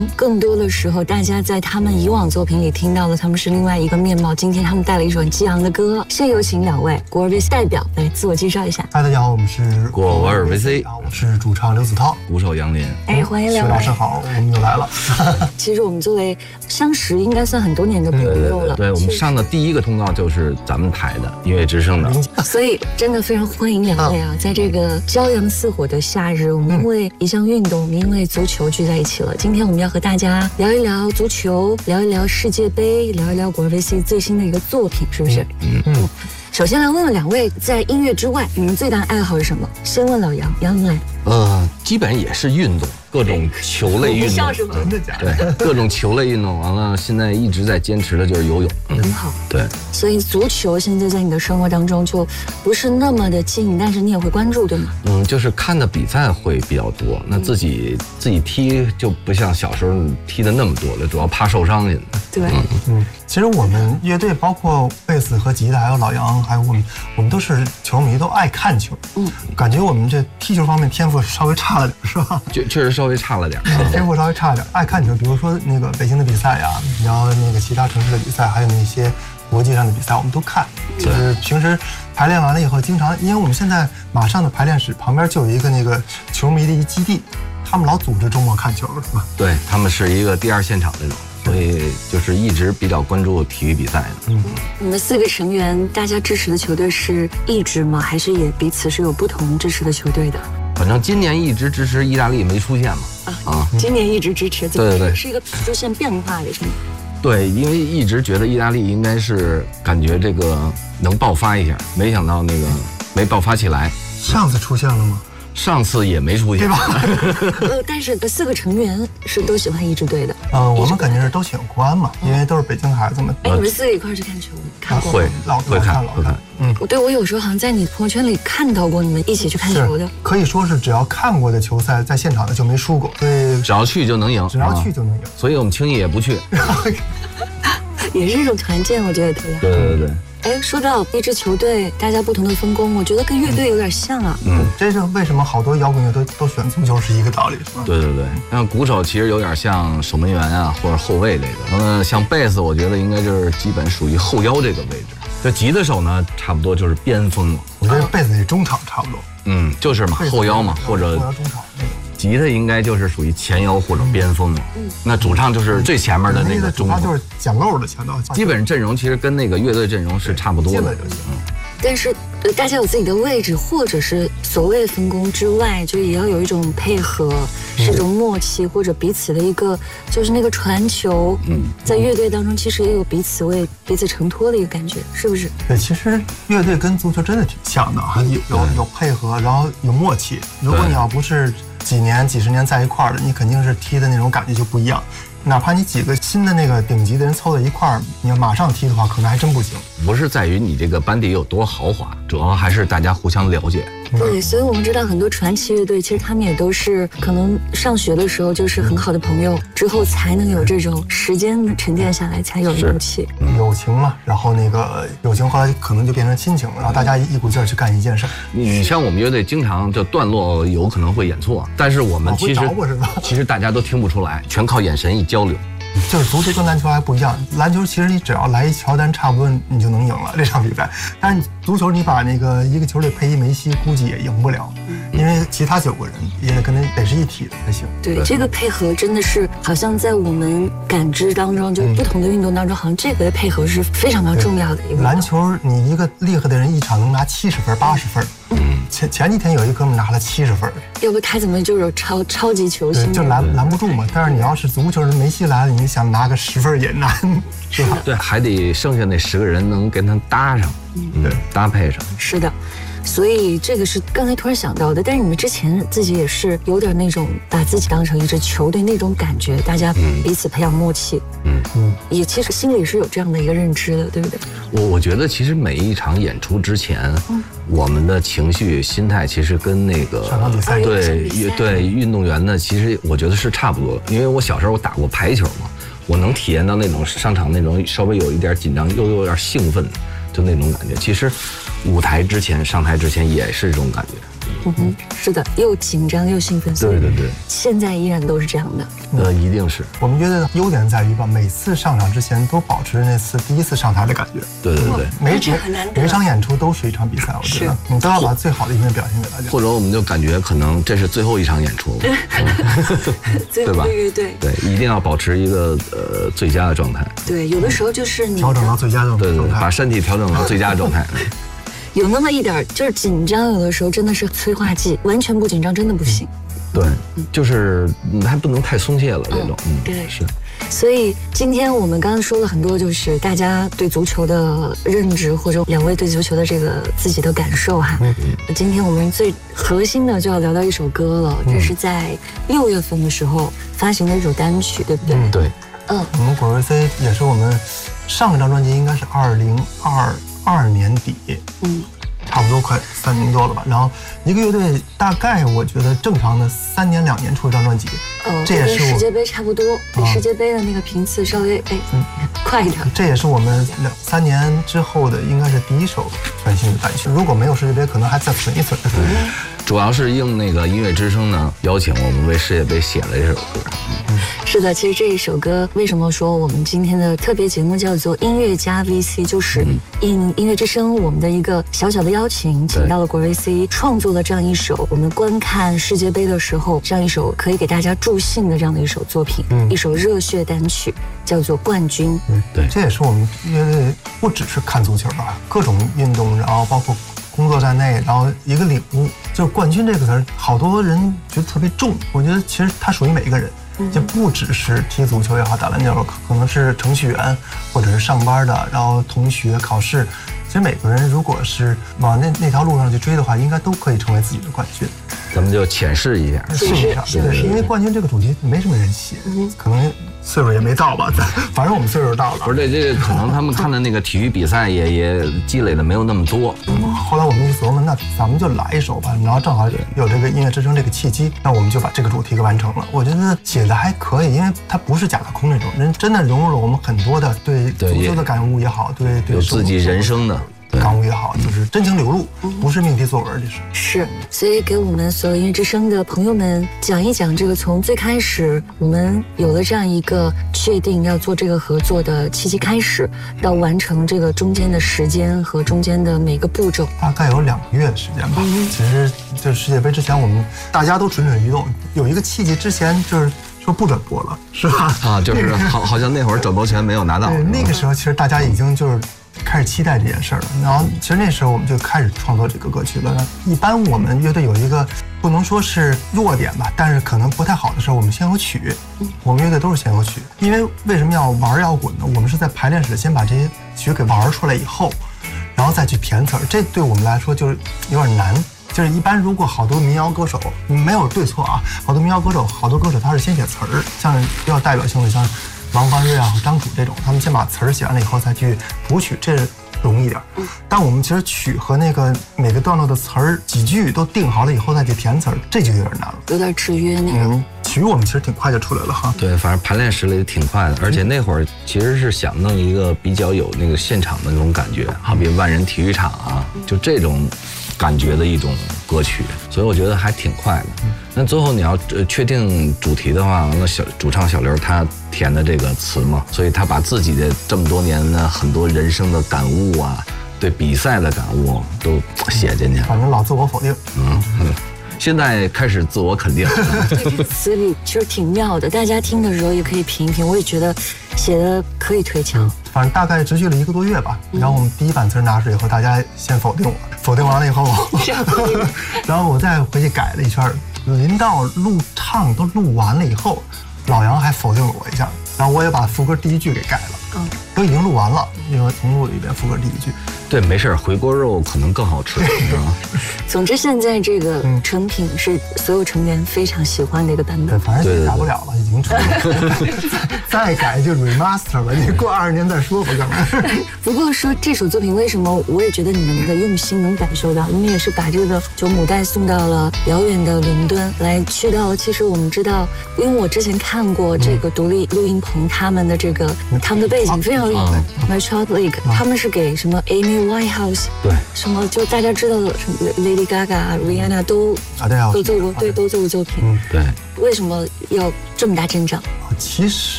更多的时候，大家在他们以往作品里听到了他们是另外一个面貌。今天他们带了一首很激昂的歌，先有请2位果儿 VC 代表来自我介绍一下。 嗨，大家好，我们是果儿 VC， 我是主唱刘子韬， 鼓手杨林。 欢迎2位。 徐老师好，我们又来了。 其实我们作为相识，应该算很多年的朋友了。 对，我们上的第一个通告就是咱们台的音乐之声的， 所以真的非常欢迎2位啊！在这个骄阳似火的夏日，我们因为一项运动，我们因为足球聚在一起了。今天我们要和大家聊一聊足球，聊一聊世界杯，聊一聊果儿 VC 最新的一个作品，是不是？首先来问问2位，在音乐之外，你们最大的爱好是什么？先问老杨，杨来。 基本也是运动，各种球类运动。 笑什么？ 真的假的？ 对，各种球类运动。完了，现在一直在坚持的就是游泳。 很好。 对。 所以足球现在在你的生活当中就不是那么的近，但是你也会关注，对吗？ 就是看的比赛会比较多。那自己踢就不像小时候踢的那么多了，主要怕受伤去。 对。 其实我们乐队包括贝斯和吉他，还有老杨，还有我们都是球迷，都爱看球。感觉我们这踢球方面天赋稍微差了点，是吧？ 确实稍微差了点， 天赋稍微差点。爱看球，比如说那个北京的比赛呀，然后那个其他城市的比赛，还有那些国际上的比赛，我们都看。就是平时排练完了以后，经常因为我们现在马上的排练室旁边就有一个那个球迷的一基地，他们老组织周末看球，是吧？ 对，他们是一个第2现场那种。所以就是一直比较关注体育比赛的。 你们4个成员，大家支持的球队是一支吗？还是也彼此是有不同支持的球队的？ 反正今年一直支持意大利没出现嘛。 今年一直支持， 对， 是一个出现变化的是吗？ 对，因为一直觉得意大利应该是感觉这个能爆发一下，没想到那个没爆发起来。 上次出现了吗？ 上次也没出现， 对吧？ 但是4个成员是都喜欢一支队的。 我们肯定是都喜欢国安嘛，因为都是北京孩子嘛。 你们4个一块去看球，看过吗？ 会看。 我有时候好像在你朋友圈里看到过你们一起去看球的。 可以说是只要看过的球赛，在现场的就没输过，所以只要去就能赢，所以我们轻易也不去。 也是一种团建，我觉得特别好。 对。 说到一支球队，大家不同的分工，我觉得跟乐队有点像啊。 这是为什么好多摇滚乐都选足球是一个道理，是吧？ 对。像鼓手其实有点像守门员啊，或者后卫这个。像贝斯，我觉得应该就是基本属于后腰这个位置。这吉他手呢，差不多就是边锋了。 我觉得贝斯也中场差不多。 就是嘛，后腰嘛，或者后腰中场那个。 吉他应该就是属于前腰或者边锋了。那主唱就是最前面的那个中锋， 主唱就是捡漏的前头。 基本上阵容其实跟那个乐队阵容是差不多的。 但是大家有自己的位置，或者是所谓分工之外，就也要有一种配合，是一种默契，或者彼此的一个就是那个传球。在乐队当中，其实也有彼此为彼此承托的一个感觉，是不是？ 对，其实乐队跟足球真的挺像的，有配合，然后有默契。如果你要不是几十年在一块儿的，你肯定是踢的那种感觉就不一样。哪怕你几个新的那个顶级的人凑在一块儿，你要马上踢的话，可能还真不行。 不是在于你这个班底有多豪华，主要还是大家互相了解。 对，所以我们知道很多传奇乐队，其实他们也都是可能上学的时候就是很好的朋友，之后才能有这种时间沉淀下来，才有默契。 友情嘛，然后那个友情后来可能就变成亲情了，然后大家一股劲儿去干一件事。 你像我们乐队经常就段落有可能会演错，但是我们其实大家都听不出来，全靠眼神一交流。 就是足球跟篮球还不一样，篮球其实你只要来一乔丹，差不多你就能赢了这场比赛。但是足球你把那个一个球队配一梅西，估计也赢不了，因为其他9个人也得跟他得是一体的才行。 对，这个配合真的是好像在我们感知当中，就不同的运动当中，好像这个的配合是非常重要的一个。 篮球你一个厉害的人一场能拿70分、80分。前几天有一哥们拿了70分， 要不他怎么就有超级球星？ 就拦不住嘛。但是你要是足球人梅西来了，你想拿个10分也难，是吧？ 对，还得剩下那10个人能跟他搭上，对，搭配上。 是的。所以这个是刚才突然想到的，但是你们之前自己也是有点那种把自己当成一支球队那种感觉，大家彼此培养默契，也其实心里是有这样的一个认知的，对不对？ 我觉得其实每一场演出之前，我们的情绪心态其实跟那个上场比赛对运动员呢，其实我觉得是差不多的，因为我小时候我打过排球嘛，我能体验到那种上场那种稍微有一点紧张又有点兴奋，就那种感觉。其实舞台之前上台之前也是这种感觉。 是的，又紧张又兴奋。 对， 现在依然都是这样的。 一定是。 我们乐队的优点在于吧，每次上场之前都保持那次第一次上台的感觉。 对， 每场演出都是一场比赛，我觉得你都要把最好的一面表现给大家。 或者我们就感觉可能这是最后一场演出，对吧？对，一定要保持一个最佳的状态。 对，有的时候就是你调整到最佳的状态， 对，把身体调整到最佳状态。 有那么一点就是紧张，有的时候真的是催化剂，完全不紧张真的不行。 对，就是还不能太松懈了这种。 对， 是。 所以今天我们刚刚说了很多，就是大家对足球的认知，或者两位对足球的这个自己的感受哈。今天我们最核心的就要聊到一首歌了，这是在6月份的时候发行的一首单曲，对不对？ 对。 我们果瑞 C 也是我们上一张专辑应该是2022年底，差不多快3年多了吧。然后一个乐队大概我觉得正常的3年2年出一张专辑，这也是跟世界杯差不多，比世界杯的那个频次稍微快一点。 这也是我们2-3年之后的应该是第一首全新的单曲。如果没有世界杯，可能还再存一存。 主要是应那个音乐之声呢邀请，我们为世界杯写了这首歌。 是的，其实这一首歌为什么说我们今天的特别节目叫做音乐加 VC， 就是应音乐之声我们的一个小小的邀请，请到了果瑞 C 创作了这样一首我们观看世界杯的时候这样一首可以给大家助兴的这样的一首作品，一首热血单曲，叫做《冠军》。 对，这也是我们乐队不只是看足球吧，各种运动，然后包括工作在内，然后一个领悟，就是冠军这个词儿，好多人觉得特别重，我觉得其实它属于每一个人，就不只是踢足球也好，打篮球，可能是程序员或者是上班的，然后同学考试，其实每个人如果是往那条路上去追的话，应该都可以成为自己的冠军。 咱们就浅试一下， 试一下，对，因为冠军这个主题没什么人写，可能岁数也没到吧，反正我们岁数到了。 不是这可能他们看的那个体育比赛也积累的没有那么多。 后来我们一琢磨，那咱们就来一首吧，然后正好有这个音乐之声这个契机，那我们就把这个主题给完成了。我觉得写的还可以，因为它不是假大空那种，人真的融入了我们很多的对足球的感悟也好，对有自己人生的感悟也好，就是真情流露，不是命题作文，这是。所以给我们所有音乐之声的朋友们讲一讲这个从最开始我们有了这样一个确定要做这个合作的契机开始，到完成这个中间的时间和中间的每个步骤， 大概有2个月的时间吧。其实就世界杯之前，我们大家都蠢蠢欲动，有一个契机之前就是说不转播了，是吧？ 就是好像那会儿转播权没有拿到。 那个时候其实大家已经就是开始期待这件事了，然后其实那时候我们就开始创作这个歌曲了。一般我们乐队有一个不能说是弱点吧，但是可能不太好的时候，我们先有曲，我们乐队都是先有曲。因为什么要玩摇滚呢？我们是在排练室先把这些曲给玩出来以后，然后再去填词儿，这对我们来说就是有点难。就是一般如果好多民谣歌手没有对错啊，好多民谣歌手他是先写词儿，像比较代表性的像王凡瑞啊和张楚这种，他们先把词儿写完了以后再去谱曲，这容易点。但我们其实曲和那个每个段落的词儿几句都定好了以后再去填词儿，这就有点难了， 有点制约那个。 曲我们其实挺快就出来了哈。 对，反正排练室里挺快的，而且那会儿其实是想弄一个比较有那个现场的那种感觉，好比万人体育场啊，就这种感觉的一种歌曲，所以我觉得还挺快的。那最后你要确定主题的话，那主唱小刘他填的这个词嘛，所以他把自己的这么多年的很多人生的感悟啊，对比赛的感悟都写进去。 反正老自我否定。 现在开始自我肯定。 对，这词里其实挺妙的，大家听的时候也可以评一评。我也觉得写的可以推敲。 反正大概持续了1个多月吧。然后我们第一版词拿出以后，大家先否定我，否定完了以后，然后我再回去改了一圈，临到录唱都录完了以后，老杨还否定了我一下，然后我也把副歌第1句给改了。都已经录完了，另外重录了一遍副歌第1句。 对，没事，回锅肉可能更好吃，是吧？ 总之，现在这个成品是所有成员非常喜欢的一个版本。 对，反正改不了了，已经出了。再改就 remaster 吧，你过20年再说吧，干嘛？ 不过说这首作品，为什么我也觉得你们的用心能感受到？你们也是把这个就母带送到了遥远的伦敦，来去到了。其实我们知道，因为我之前看过这个独立录音棚他们的背景非常有 My Child League，他们是给什么 Amy Winehouse， 对， 什么就大家知道的什么 Lady Gaga、Rihanna 都做过，对，都做过作品。 对， 为什么要这么大阵仗？ 其实。